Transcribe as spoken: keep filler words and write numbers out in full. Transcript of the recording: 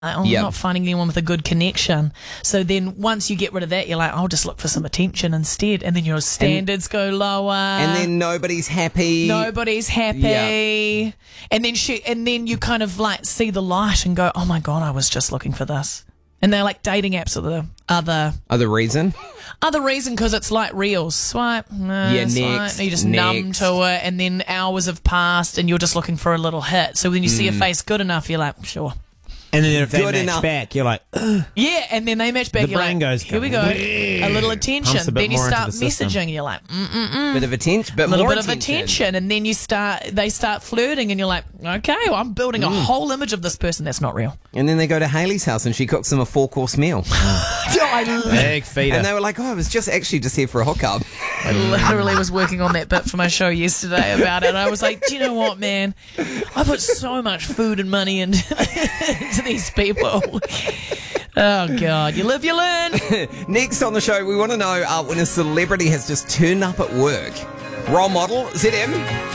Like, oh, Yep. I'm not finding anyone with a good connection. So then once you get rid of that, you're like, I'll just look for some attention instead. And then your standards go lower. And then nobody's happy. Nobody's happy. And then she, and then you kind of like see the light and go, oh my God, I was just looking for this. And they're like dating apps are the other Other reason? other reason, because it's like reels. Swipe, no, Yeah, swipe. next, You're just numb next. to it, and then hours have passed, and you're just looking for a little hit. So when you see Mm. a face good enough, you're like, sure. And then if they Good match enough. back, you're like, ugh. Yeah, and then they match back. The You're brain like, goes, here we go, a little attention. Pumps a bit Then you more into start the system. messaging, and you're like, mm-mm-mm. Bit of attention, but A little more bit of attention, and then you start. They start flirting, and you're like, okay, well, I'm building a Mm. whole image of this person that's not real. And then they go to Hayley's house and she cooks them a four-course meal. I, Big feeder. And they were like, oh, I was just actually just here for a hookup. I literally was working on that bit for my show yesterday about it. And I was like, do you know what, man? I put so much food and money into, into these people. Oh, God. You live, you learn. Next on the show, we want to know uh, when a celebrity has just turned up at work. Role model, Z M.